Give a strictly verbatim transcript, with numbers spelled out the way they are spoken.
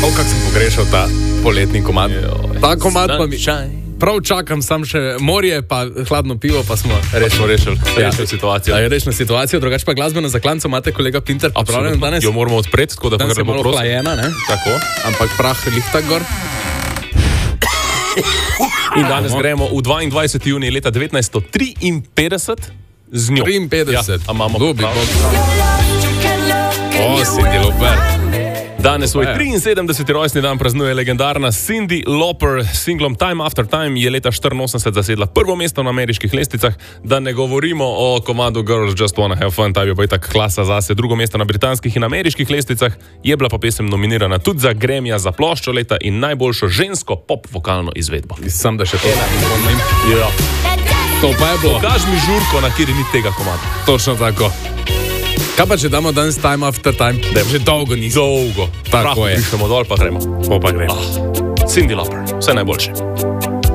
O, kak sem pogrešal ta poletni komad. Ta komad pa mi... Prav čakam, sam še morje, pa hladno pivo, pa smo rešili, rešili, ja. rešili situacijo. Ja, rešili situacijo, drugače pa glasbeno zaklanco imate, kolega Pinter, pripravljeno danes. Jo moramo odpreti, tako da danes je malo hlajena, ne? Tako. Ampak prah lihta gor. In danes no. gremo v dvaindvajseti junij leta devetnajststo triinpetdeset z njo. triinpetdeset? Ja, a imamo Dobi, prav. O, Cindy Lauper. Danes svoj triinsedemdeseti rojstni dan praznuje legendarna Cindy Lauper. S singlom Time After Time je leta štiriinosemdeset zasedla prvo mesto na ameriških lestvicah. Da ne govorimo o komadu Girls Just Wanna Have Fun, ta je pa itak klasa zase. Drugo mesto na britanskih in ameriških lestvicah. Je bila pa pesem nominirana tudi za Grammyja za ploščo leta in najboljšo žensko pop vokalno izvedbo. Sam da še to spomnim. Ja. To pa je bilo. Pokaž mi žurko, na kjer ni tega komada. Točno tako. Kaj pa, če damo danes Time After Time? Da, že dolgo nismo. Dolgo. Tako je. Pišemo dol, pa gremo. Pa pa gremo. Ah, Cindy Lauper, vse najboljše.